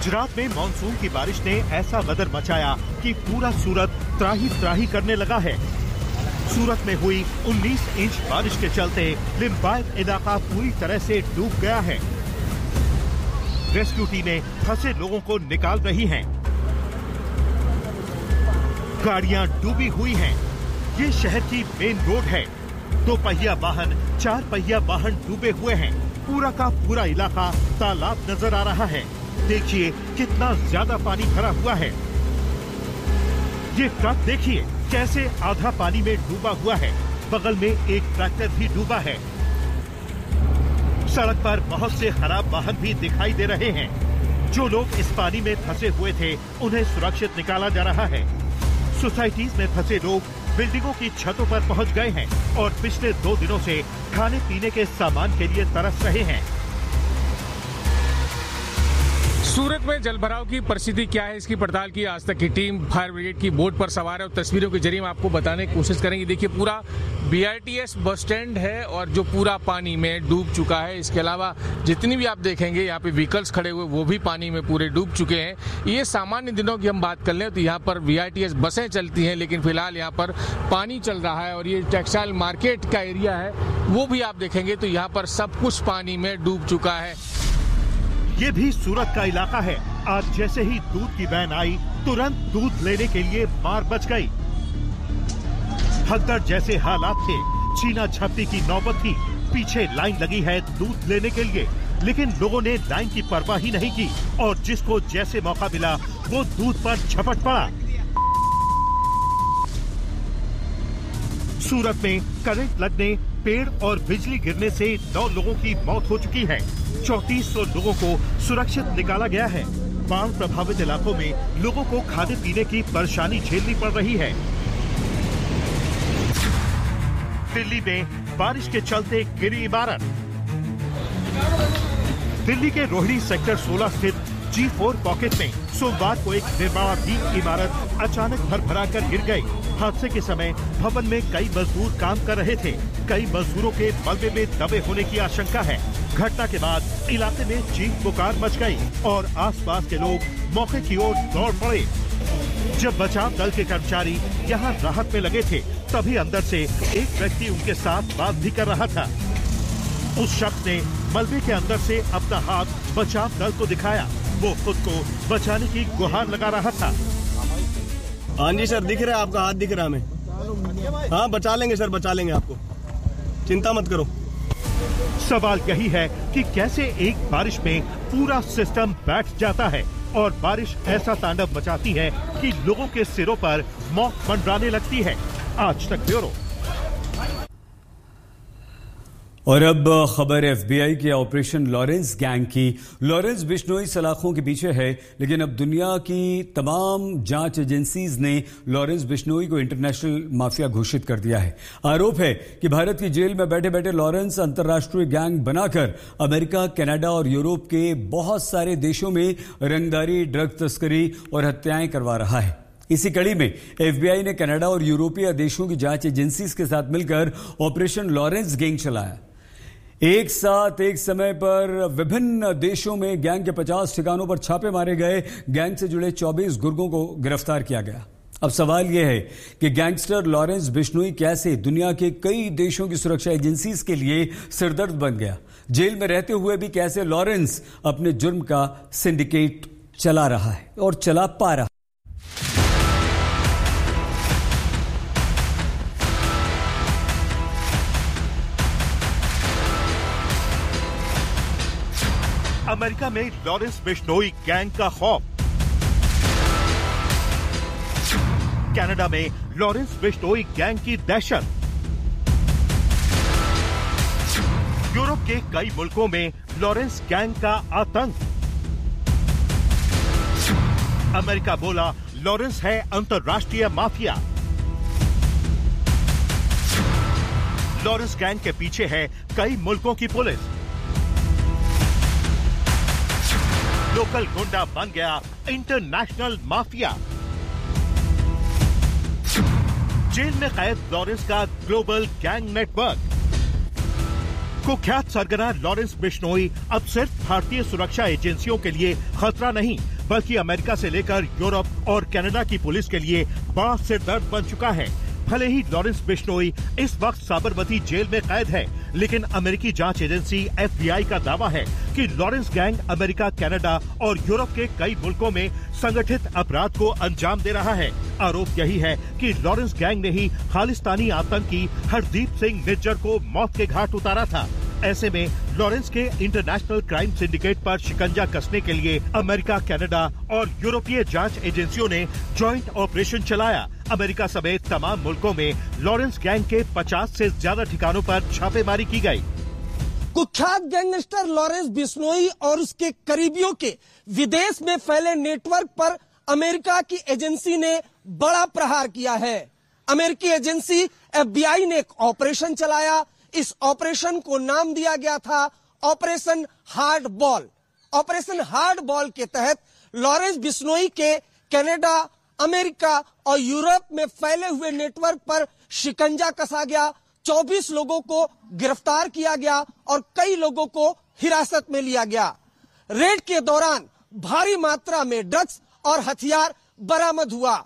गुजरात में मानसून की बारिश ने ऐसा गदर मचाया कि पूरा सूरत त्राही त्राही करने लगा है। सूरत में हुई 19 इंच बारिश के चलते लिम्बायत इलाका पूरी तरह से डूब गया है। रेस्क्यू टीमें फंसे लोगों को निकाल रही हैं। गाड़ियां डूबी हुई हैं। ये शहर की मेन रोड है। 2 पहिया वाहन, 4 पहिया वाहन डूबे हुए हैं। पूरा का पूरा इलाका तालाब नजर आ रहा है। देखिए कितना ज्यादा पानी भरा हुआ है। ये ट्रक देखिए कैसे आधा पानी में डूबा हुआ है। बगल में एक ट्रैक्टर भी डूबा है। सड़क पर बहुत से खराब वाहन भी दिखाई दे रहे हैं। जो लोग इस पानी में फंसे हुए थे उन्हें सुरक्षित निकाला जा रहा है। सोसाइटीज में फंसे लोग बिल्डिंगों की छतों पर पहुंच गए हैं और पिछले 2 दिनों से खाने पीने के सामान के लिए तरस रहे हैं। सूरत में जलभराव की परिस्थिति क्या है, इसकी पड़ताल की आज तक की टीम फायर ब्रिगेड की बोट पर सवार है और तस्वीरों के जरिए हम आपको बताने की कोशिश करेंगे। देखिए पूरा BRTS बस स्टैंड है और जो पूरा पानी में डूब चुका है। इसके अलावा जितनी भी आप देखेंगे यहाँ पे व्हीकल्स खड़े हुए वो भी पानी में पूरे डूब चुके हैं। ये सामान्य दिनों की हम बात कर लें तो यहाँ पर BRTS बसें चलती हैं, लेकिन फिलहाल यहाँ पर पानी चल रहा है और ये टेक्सटाइल मार्केट का एरिया है वो भी आप देखेंगे तो यहाँ पर सब कुछ पानी में डूब चुका है। ये भी सूरत का इलाका है। आज जैसे ही दूध की वैन आई तुरंत दूध लेने के लिए मार बच गई। भगदड़ जैसे हालात थे। छीना झपटी की नौबत थी। पीछे लाइन लगी है दूध लेने के लिए, लेकिन लोगों ने लाइन की परवाह ही नहीं की और जिसको जैसे मौका मिला वो दूध पर झपट पड़ा। सूरत में करंट लगने, पेड़ और बिजली गिरने से 9 लोगों की मौत हो चुकी है। 3400 लोगों को सुरक्षित निकाला गया है। बाढ़ प्रभावित इलाकों में लोगों को खाने पीने की परेशानी झेलनी पड़ रही है। दिल्ली में बारिश के चलते गिरी इमारत। दिल्ली के रोहिणी सेक्टर 16 स्थित G4 पॉकेट में सोमवार को एक निर्माणाधीन इमारत अचानक भरभरा कर गिर गई। हादसे के समय भवन में कई मजदूर काम कर रहे थे। कई मजदूरों के मलबे में दबे होने की आशंका है। घटना के बाद इलाके में चीख पुकार मच गई और आसपास के लोग मौके की ओर दौड़ पड़े। जब बचाव दल के कर्मचारी यहां राहत में लगे थे तभी अंदर से एक व्यक्ति उनके साथ बात भी कर रहा था। उस शख्स ने मलबे के अंदर से अपना हाथ बचाव दल को दिखाया। वो खुद को बचाने की गुहार लगा रहा था। हाँ जी सर, दिख रहा है आपका हाथ, दिख रहा है हमें। हाँ बचा लेंगे सर, बचा लेंगे आपको, चिंता मत करो। सवाल यही है कि कैसे एक बारिश में पूरा सिस्टम बैठ जाता है और बारिश ऐसा तांडव मचाती है कि लोगों के सिरों पर मौत मंडराने लगती है। आज तक ब्यूरो। और अब खबर FBI के ऑपरेशन लॉरेंस गैंग की। लॉरेंस बिश्नोई सलाखों के पीछे है, लेकिन अब दुनिया की तमाम जांच एजेंसीज ने लॉरेंस बिश्नोई को इंटरनेशनल माफिया घोषित कर दिया है। आरोप है कि भारत की जेल में बैठे बैठे लॉरेंस अंतर्राष्ट्रीय गैंग बनाकर अमेरिका, कनाडा और यूरोप के बहुत सारे देशों में रंगदारी, ड्रग तस्करी और हत्याएं करवा रहा है। इसी कड़ी में FBI ने कनाडा और यूरोपीय देशों की जांच एजेंसीज के साथ मिलकर ऑपरेशन लॉरेंस गैंग चलाया। एक साथ एक समय पर विभिन्न देशों में गैंग के 50 ठिकानों पर छापे मारे गए। गैंग से जुड़े 24 गुर्गों को गिरफ्तार किया गया। अब सवाल यह है कि गैंगस्टर लॉरेंस बिश्नोई कैसे दुनिया के कई देशों की सुरक्षा एजेंसीज के लिए सिरदर्द बन गया। जेल में रहते हुए भी कैसे लॉरेंस अपने जुर्म का सिंडिकेट चला रहा है और चला पा रहा है। अमेरिका में लॉरेंस बिश्नोई गैंग का खौफ। कनाडा में लॉरेंस बिश्नोई गैंग की दहशत। यूरोप के कई मुल्कों में लॉरेंस गैंग का आतंक। अमेरिका बोला लॉरेंस है अंतर्राष्ट्रीय माफिया। लॉरेंस गैंग के पीछे है कई मुल्कों की पुलिस। लोकल गुंडा बन गया इंटरनेशनल माफिया। जेल में कैद लॉरेंस का ग्लोबल गैंग नेटवर्क। कुख्यात सरगना लॉरेंस बिश्नोई अब सिर्फ भारतीय सुरक्षा एजेंसियों के लिए खतरा नहीं बल्कि अमेरिका से लेकर यूरोप और कनाडा की पुलिस के लिए बड़ा सिरदर्द बन चुका है। भले ही लॉरेंस बिश्नोई इस वक्त साबरमती जेल में कैद है, लेकिन अमेरिकी जांच एजेंसी FBI का दावा है कि लॉरेंस गैंग अमेरिका, कनाडा और यूरोप के कई मुल्कों में संगठित अपराध को अंजाम दे रहा है। आरोप यही है कि लॉरेंस गैंग ने ही खालिस्तानी आतंकी हरदीप सिंह निज्जर को मौत के घाट उतारा था। ऐसे में लॉरेंस के इंटरनेशनल क्राइम सिंडिकेट पर शिकंजा कसने के लिए अमेरिका, कनाडा और यूरोपीय जांच एजेंसियों ने जॉइंट ऑपरेशन चलाया। अमेरिका समेत तमाम मुल्कों में लॉरेंस गैंग के 50 से ज्यादा ठिकानों पर छापेमारी की गई। कुख्यात गैंगस्टर लॉरेंस बिश्नोई और उसके करीबियों के विदेश में फैले नेटवर्क पर अमेरिका की एजेंसी ने बड़ा प्रहार किया है। अमेरिकी एजेंसी FBI ने एक ऑपरेशन चलाया। इस ऑपरेशन को नाम दिया गया था operation hard ball. Operation hard ball के तहत लॉरेंस बिश्नोई के कनाडा, अमेरिका और यूरोप में फैले हुए नेटवर्क पर शिकंजा कसा गया। 24 लोगों को गिरफ्तार किया गया और कई लोगों को हिरासत में लिया गया। रेड के दौरान भारी मात्रा में ड्रग्स और हथियार बरामद हुआ।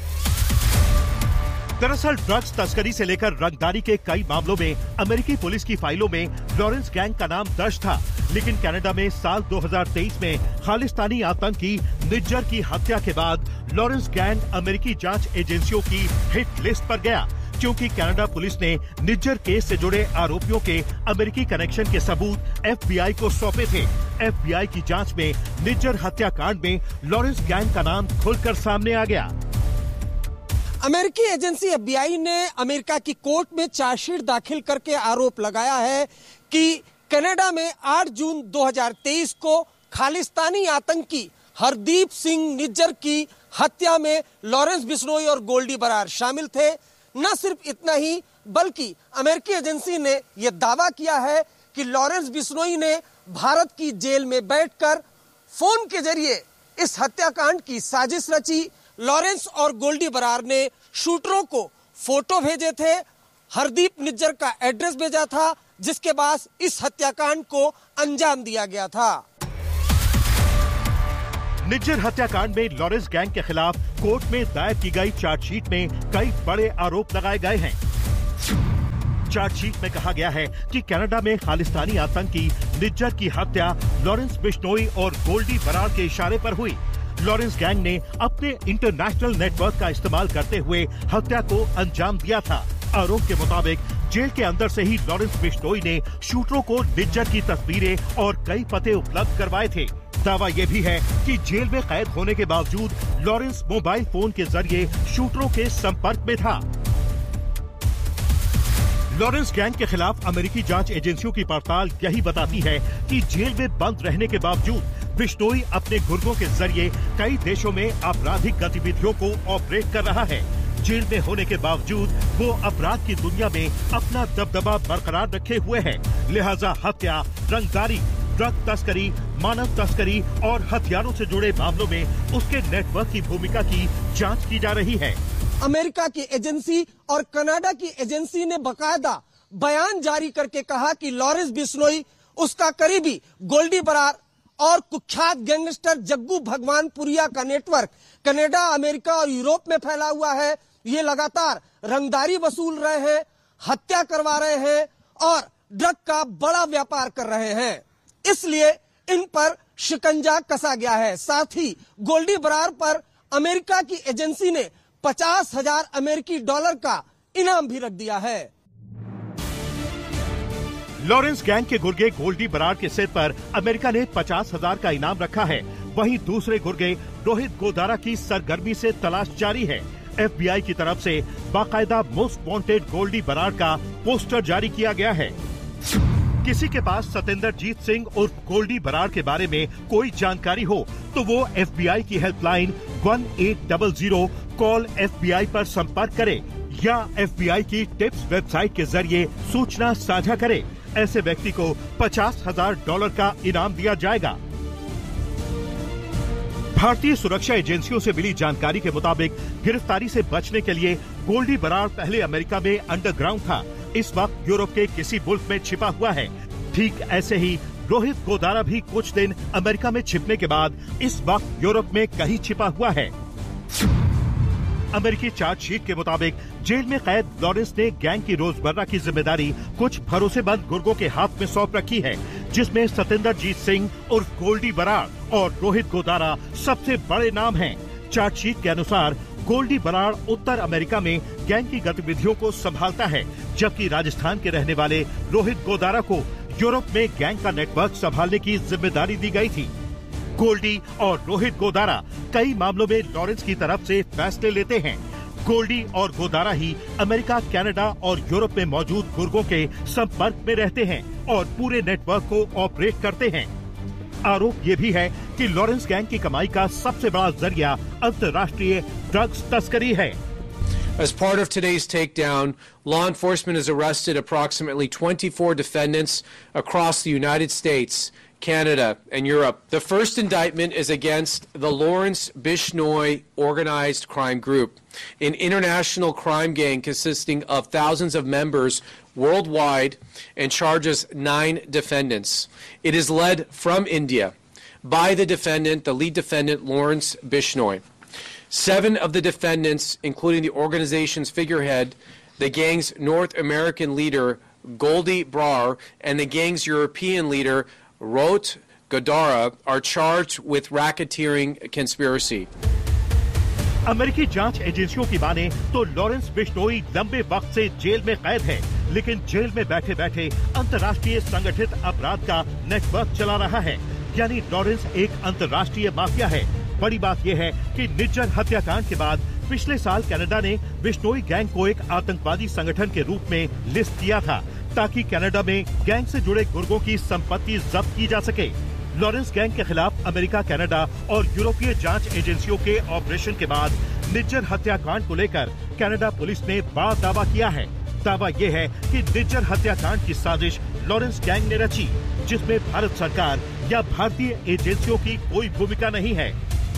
दरअसल ड्रग्स तस्करी से लेकर रंगदारी के कई मामलों में अमेरिकी पुलिस की फाइलों में लॉरेंस गैंग का नाम दर्ज था, लेकिन कनाडा में साल 2023 में खालिस्तानी आतंकी निज्जर की हत्या के बाद लॉरेंस गैंग अमेरिकी जांच एजेंसियों की हिट लिस्ट पर गया, क्योंकि कनाडा पुलिस ने निज्जर केस से जुड़े आरोपियों के अमेरिकी कनेक्शन के सबूत FBI को सौंपे थे। FBI की जांच में निज्जर हत्याकांड में लॉरेंस गैंग का नाम खुलकर सामने आ गया। अमेरिकी एजेंसी FBI ने अमेरिका की कोर्ट में चार्जशीट दाखिल करके आरोप लगाया है कि कनाडा में 8 जून 2023 को खालिस्तानी आतंकी हरदीप सिंह निज्जर की हत्या में लॉरेंस बिश्नोई और गोल्डी बरार शामिल थे। न सिर्फ इतना ही, बल्कि अमेरिकी एजेंसी ने यह दावा किया है कि लॉरेंस बिश्नोई ने भारत की जेल में बैठकर फोन के जरिए इस हत्याकांड की साजिश रची। लॉरेंस और गोल्डी बरार ने शूटरों को फोटो भेजे थे, हरदीप निज्जर का एड्रेस भेजा था, जिसके बाद इस हत्याकांड को अंजाम दिया गया था। निज्जर हत्याकांड में लॉरेंस गैंग के खिलाफ कोर्ट में दायर की गई चार्जशीट में कई बड़े आरोप लगाए गए हैं। चार्जशीट में कहा गया है कि कनाडा में खालिस्तानी आतंकी निज्जर की हत्या लॉरेंस बिश्नोई और गोल्डी बरार के इशारे पर हुई। लॉरेंस गैंग ने अपने इंटरनेशनल नेटवर्क का इस्तेमाल करते हुए हत्या को अंजाम दिया था। आरोप के मुताबिक जेल के अंदर से ही लॉरेंस बिश्नोई ने शूटरों को निज्जर की तस्वीरें और कई पते उपलब्ध करवाए थे। दावा यह भी है कि जेल में कैद होने के बावजूद लॉरेंस मोबाइल फोन के जरिए शूटरों के संपर्क में था। लॉरेंस गैंग के खिलाफ अमेरिकी जांच एजेंसियों की पड़ताल यही बताती है कि जेल में बंद रहने के बावजूद बिश्नोई अपने गुर्गों के जरिए कई देशों में आपराधिक गतिविधियों को ऑपरेट कर रहा है। जेल में होने के बावजूद वो अपराध की दुनिया में अपना दबदबा बरकरार रखे हुए है। लिहाजा हत्या, रंगदारी, ड्रग तस्करी, मानव तस्करी और हथियारों से जुड़े मामलों में उसके नेटवर्क की भूमिका की जांच की जा रही है। अमेरिका की एजेंसी और कनाडा की एजेंसी ने बकायदा बयान जारी करके कहा कि लॉरेंस बिश्नोई, उसका करीबी गोल्डी बरार और कुख्यात गैंगस्टर जग्गू भगवानपुरिया का नेटवर्क कनाडा, अमेरिका और यूरोप में फैला हुआ है। ये लगातार रंगदारी वसूल रहे हैं, हत्या करवा रहे हैं और ड्रग का बड़ा व्यापार कर रहे हैं। इसलिए इन पर शिकंजा कसा गया है। साथ ही गोल्डी बरार पर अमेरिका की एजेंसी ने 50,000 अमेरिकी डॉलर का इनाम भी रख दिया है। लॉरेंस गैंग के गुर्गे गोल्डी बरार के सिर पर अमेरिका ने 50,000 का इनाम रखा है। वहीं दूसरे गुर्गे रोहित गोदारा की सरगर्मी से तलाश जारी है। FBI की तरफ से बाकायदा मोस्ट वांटेड गोल्डी बरार का पोस्टर जारी किया गया है। किसी के पास सतेंद्रजीत सिंह उर्फ गोल्डी बरार के बारे में कोई जानकारी हो तो वो FBI की हेल्पलाइन 1800 कॉल FBI पर संपर्क करे या FBI की टिप्स वेबसाइट के जरिए सूचना साझा करे। ऐसे व्यक्ति को $50,000 का इनाम दिया जाएगा। भारतीय सुरक्षा एजेंसियों से मिली जानकारी के मुताबिक गिरफ्तारी से बचने के लिए गोल्डी बरार पहले अमेरिका में अंडरग्राउंड था, इस वक्त यूरोप के किसी मुल्क में छिपा हुआ है। ठीक ऐसे ही रोहित गोदारा भी कुछ दिन अमेरिका में छिपने के बाद इस वक्त यूरोप में कहीं छिपा हुआ है। अमेरिकी चार्जशीट के मुताबिक जेल में कैद लॉरेंस ने गैंग की रोजमर्रा की जिम्मेदारी कुछ भरोसेमंद गुर्गों के हाथ में सौंप रखी है, जिसमें सतेंद्रजीत सिंह उर्फ गोल्डी बराड़ और रोहित गोदारा सबसे बड़े नाम हैं। चार्जशीट के अनुसार गोल्डी बराड़ उत्तर अमेरिका में गैंग की गतिविधियों को संभालता है, जबकि राजस्थान के रहने वाले रोहित गोदारा को यूरोप में गैंग का नेटवर्क संभालने की जिम्मेदारी दी गई थी। गोल्डी और रोहित गोदारा कई मामलों में लॉरेंस की तरफ से फैसले लेते हैं। गोल्डी और गोदारा ही अमेरिका, कनाडा और यूरोप में मौजूद गुर्गों के संपर्क में रहते हैं और पूरे नेटवर्क को ऑपरेट करते हैं। आरोप ये भी है कि लॉरेंस गैंग की कमाई का सबसे बड़ा जरिया अंतर्राष्ट्रीय ड्रग्स तस्करी है। As part of today's takedown, law enforcement has arrested approximately 24 defendants across the United States, Canada, and Europe. The first indictment is against the Lawrence Bishnoi organized crime group, an international crime gang consisting of thousands of members worldwide, and charges 9 defendants. It is led from India by the defendant, the lead defendant, Lawrence Bishnoi. 7 of the defendants, including the organization's figurehead, the gang's North American leader, Goldie Brar, and the gang's European leader, Rohit Godara, are charged with racketeering conspiracy. अमेरिकी जांच एजेंसियों की माने तो Lawrence Bishnoi लंबे वक्त से jail में कैद है, लेकिन जेल में बैठे बैठे अंतर्राष्ट्रीय संगठित अपराध का नेटवर्क चला रहा है। यानी लॉरेंस एक अंतर्राष्ट्रीय माफिया है। बड़ी बात यह है कि निज्जर हत्याकांड के बाद पिछले साल कनाडा ने बिश्नोई गैंग को एक आतंकवादी संगठन के रूप में लिस्ट किया था, ताकि कनाडा में गैंग से जुड़े गुर्गों की संपत्ति जब्त की जा सके। लॉरेंस गैंग के खिलाफ अमेरिका, कनाडा और यूरोपीय जांच एजेंसियों के ऑपरेशन के बाद निज्जर हत्याकांड को लेकर कनाडा पुलिस ने बड़ा दावा किया है। दावा यह है कि निज्जर हत्याकांड की साजिश लॉरेंस गैंग ने रची, जिसमें भारत सरकार या भारतीय एजेंसियों की कोई भूमिका नहीं है।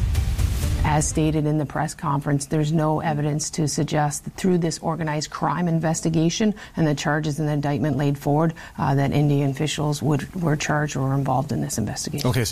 As stated in the press conference, there's no evidence to suggest that through this organized crime investigation and the charges and the indictment laid forward, that Indian officials were charged or were involved in this investigation. Okay, so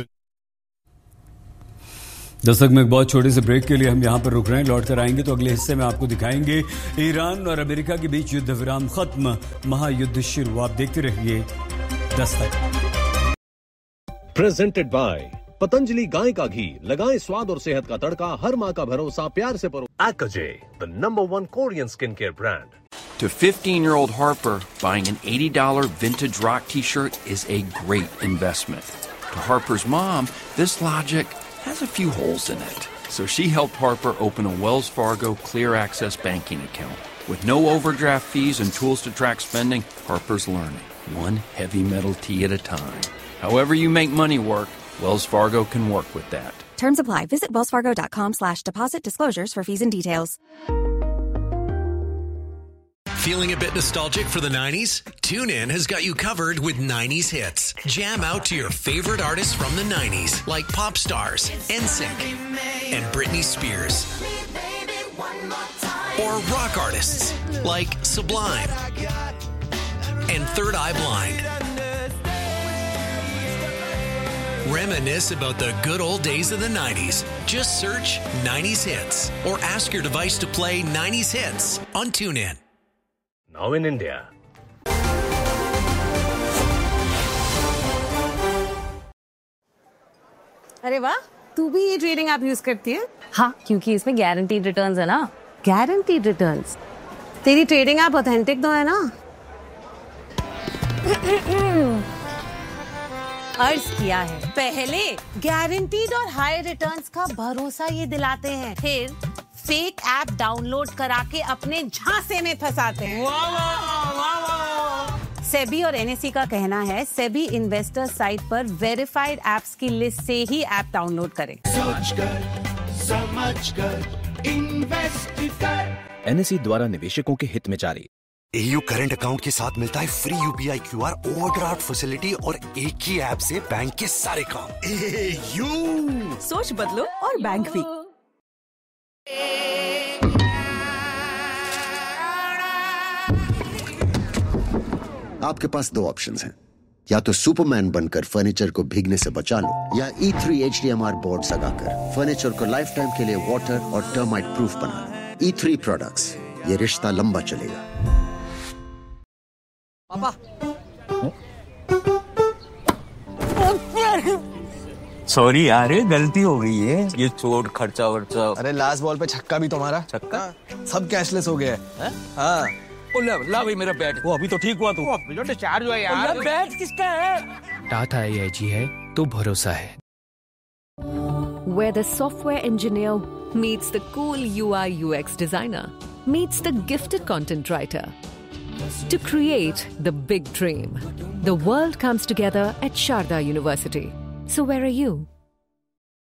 Dastak में एक बहुत छोटे से break के लिए हम यहाँ पर रुक रहे हैं। लौट कर आएंगे तो अगले हिस्से में आपको दिखाएंगे ईरान और अमेरिका के बीच युद्ध विराम खत्म, महायुद्ध शुरू। आप देखते रहिए दस्तक। प्रेजेंटेड बाय पतंजलि गाय का घी, लगाएं स्वाद और सेहत का तड़का, हर माँ का भरोसा, प्यार से परो। Akaje, the #1 Korean skincare brand. To 15-year-old Harper, buying an $80 vintage rock t-shirt is a great investment. To Harper's mom, this logic has a few holes in it. So she helped Harper open a Wells Fargo Clear Access banking account. With no overdraft fees and tools to track spending, Harper's learning, one heavy metal tea at a time. However you make money work, Wells Fargo can work with that. Terms apply. Visit wellsfargo.com/deposit disclosures for fees and details. Feeling a bit nostalgic for the 90s? TuneIn has got you covered with 90s hits. Jam out to your favorite artists from the 90s, like pop stars, NSYNC, and Britney Spears. Or rock artists, like Sublime and Third Eye Blind. Reminisce about the good old days of the 90s. Just search 90s Hits or ask your device to play 90s Hits on TuneIn. Now in India. अरे वाह, तू भी ये trading app use करती है? हाँ, क्योंकि इसमें गारंटीड रिटर्न्स है ना। Guaranteed returns? तेरी ट्रेडिंग ऐप ऑथेंटिक तो है ना? अर्ज किया है पहले गारंटीड और हाई रिटर्न्स का भरोसा ये दिलाते हैं, फिर फेक ऐप डाउनलोड करा के अपने झांसे में फंसाते हैं। सेबी और एनएसई का कहना है सेबी इन्वेस्टर साइट पर वेरीफाइड ऐप्स की लिस्ट से ही ऐप डाउनलोड करें। एनएसई द्वारा निवेशकों के हित में जारी। AU करंट अकाउंट के साथ मिलता है free UPI QR overdraft facility और एक ही ऐप से बैंक के सारे काम। AU सोच बदलो और बैंक भी। आपके पास 2 ऑप्शंस हैं, या तो सुपरमैन बनकर फर्नीचर को भीगने से बचा लो, या E3 HDMR बोर्ड लगाकर फर्नीचर को लाइफ टाइम के लिए वाटर और टर्माइट प्रूफ बना लो। E3 प्रोडक्ट्स, ये रिश्ता लंबा चलेगा। पापा सॉरी यार, गलती हो गई है। ये चोट खर्चा वर्चा। अरे लास्ट बॉल पे छक्का भी तुम्हारा। छक्का? सब कैशलेस हो गया है। हाँ। ला भाई मेरा बैट। वो अभी तो ठीक हुआ तू। जो डिस्चार्ज हुआ यार। बैट किसका है? टाटा AIG है तो भरोसा है। Where the software engineer meets the cool UI UX designer meets the gifted content writer to create the big dream. The world comes together at Sharda University. So where are you?